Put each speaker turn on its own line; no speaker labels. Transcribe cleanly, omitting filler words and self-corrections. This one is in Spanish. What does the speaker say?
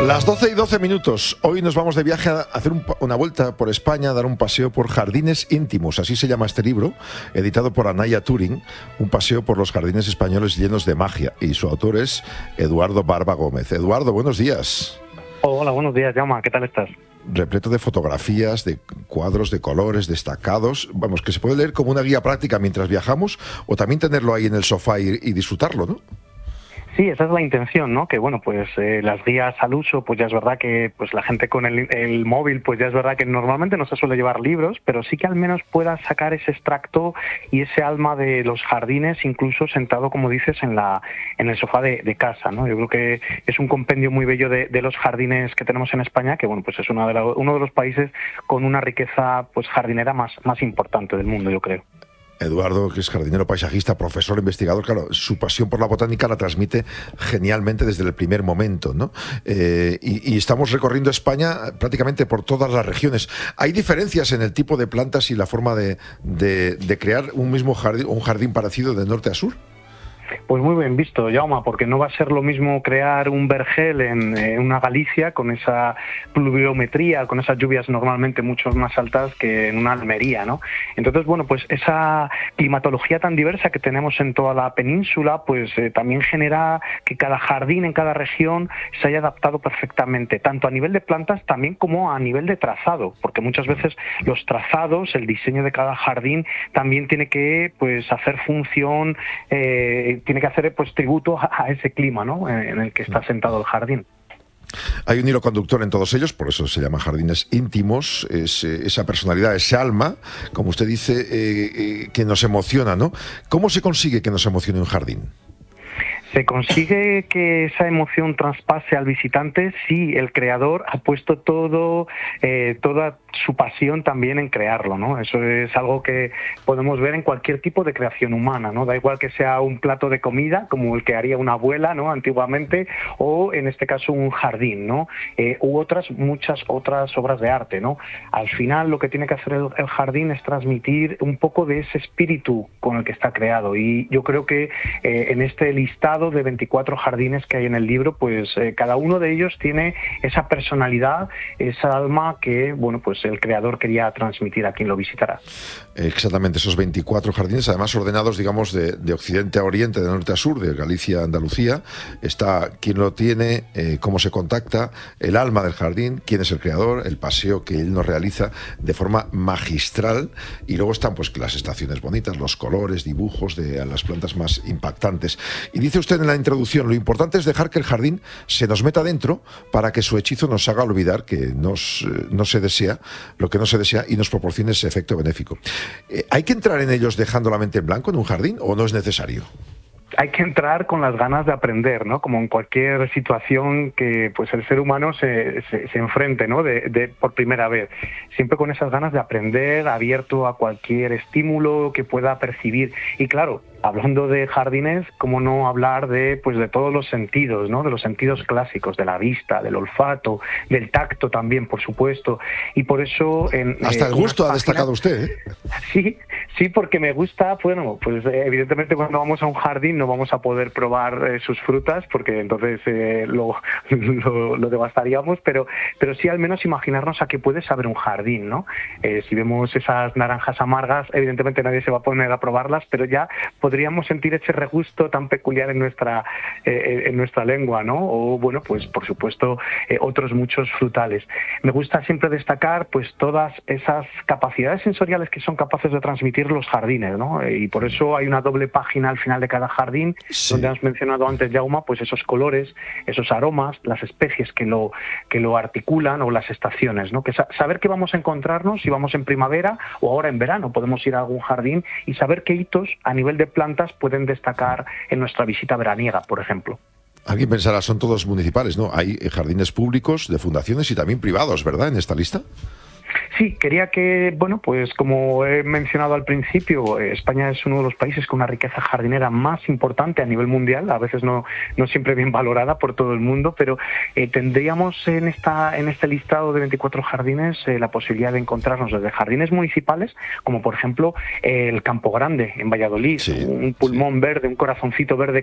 Las 12 y 12 minutos. Hoy nos vamos de viaje a hacer una vuelta por España, a dar un paseo por jardines íntimos. Así se llama este libro, editado por Anaya Turing, un paseo por los jardines españoles llenos de magia. Y su autor es Eduardo Barba Gómez. Eduardo, buenos días.
Hola, buenos días, Jaume. ¿Qué tal estás?
Repleto de fotografías, de cuadros de colores destacados. Vamos, que se puede leer como una guía práctica mientras viajamos o también tenerlo ahí en el sofá y disfrutarlo, ¿no?
Sí, esa es la intención, ¿no? Que bueno, pues las guías al uso, pues ya es verdad que pues la gente con el móvil, pues ya es verdad que normalmente no se suele llevar libros, pero sí que al menos puedas sacar ese extracto y ese alma de los jardines, incluso sentado, como dices, en el sofá de casa, ¿no? Yo creo que es un compendio muy bello de los jardines que tenemos en España, que bueno, pues es uno de los países con una riqueza pues jardinera más importante del mundo, yo creo.
Eduardo, que es jardinero paisajista, profesor, investigador, claro, su pasión por la botánica la transmite genialmente desde el primer momento, ¿no? Y estamos recorriendo España prácticamente por todas las regiones. ¿Hay diferencias en el tipo de plantas y la forma de crear un mismo jardín, un jardín parecido de norte a sur?
Pues muy bien visto, Jaume, porque no va a ser lo mismo crear un vergel en una Galicia con esa pluviometría, con esas lluvias normalmente mucho más altas que en una Almería, ¿no? Entonces, bueno, pues esa climatología tan diversa que tenemos en toda la península, pues también genera que cada jardín en cada región se haya adaptado perfectamente, tanto a nivel de plantas también como a nivel de trazado, porque muchas veces los trazados, el diseño de cada jardín también tiene que pues hacer función, tiene que hacer pues tributo a ese clima, ¿no?, en el que está sentado el jardín.
Hay un hilo conductor en todos ellos, por eso se llama jardines íntimos, es esa personalidad, ese alma, como usted dice, que nos emociona, ¿no? ¿Cómo se consigue que nos emocione un jardín?
Se consigue que esa emoción traspase al visitante si el creador ha puesto toda su pasión también en crearlo, ¿no? Eso es algo que podemos ver en cualquier tipo de creación humana, ¿no? Da igual que sea un plato de comida, como el que haría una abuela, ¿no?, antiguamente, o en este caso un jardín, ¿no? U muchas otras obras de arte, ¿no? Al final lo que tiene que hacer el jardín es transmitir un poco de ese espíritu con el que está creado, y yo creo que en este listado de 24 jardines que hay en el libro, pues cada uno de ellos tiene esa personalidad, esa alma que, bueno, pues el creador quería transmitir a quien lo visitara.
Exactamente, esos 24 jardines, además ordenados, digamos, de occidente a oriente, de norte a sur, de Galicia a Andalucía. Está quién lo tiene, cómo se contacta, el alma del jardín, quién es el creador, el paseo que él nos realiza de forma magistral, y luego están pues las estaciones bonitas, los colores, dibujos de las plantas más impactantes. Y dice usted en la introducción, lo importante es dejar que el jardín se nos meta dentro para que su hechizo nos haga olvidar que no se desea, lo que no se desea, y nos proporcione ese efecto benéfico. ¿Hay que entrar en ellos dejando la mente en blanco en un jardín o no es necesario?
Hay que entrar con las ganas de aprender, ¿no? Como en cualquier situación que pues el ser humano se enfrente, ¿no?, por primera vez. Siempre con esas ganas de aprender, abierto a cualquier estímulo que pueda percibir. Y claro, hablando de jardines, ¿cómo no hablar de todos los sentidos, ¿no?, de los sentidos clásicos, de la vista, del olfato, del tacto también, por supuesto? Y por eso...
Hasta el gusto ha destacado usted, ¿eh?
Sí, porque me gusta, bueno, pues evidentemente cuando vamos a un jardín no vamos a poder probar sus frutas, porque entonces lo devastaríamos, pero sí al menos imaginarnos a qué puede saber un jardín, ¿no? Si vemos esas naranjas amargas, evidentemente nadie se va a poner a probarlas, pero ya podríamos sentir ese regusto tan peculiar en nuestra lengua, ¿no? O bueno, pues por supuesto otros muchos frutales. Me gusta siempre destacar pues todas esas capacidades sensoriales que son capaces de transmitir los jardines, ¿no? Y por eso hay una doble página al final de cada jardín, sí, donde has mencionado antes, Jaume, pues esos colores, esos aromas, las especies que lo articulan, o las estaciones, ¿no? Que saber que vamos a encontrarnos si vamos en primavera o ahora en verano, podemos ir a algún jardín y saber qué hitos a nivel de plantas pueden destacar en nuestra visita veraniega, por ejemplo.
Alguien pensará, son todos municipales, ¿no? Hay jardines públicos, de fundaciones y también privados, ¿verdad?, en esta lista.
Sí, quería que, bueno, pues como he mencionado al principio, España es uno de los países con una riqueza jardinera más importante a nivel mundial, a veces no siempre bien valorada por todo el mundo, pero tendríamos en este listado de 24 jardines la posibilidad de encontrarnos desde jardines municipales, como por ejemplo el Campo Grande en Valladolid, sí, un pulmón verde, un corazoncito verde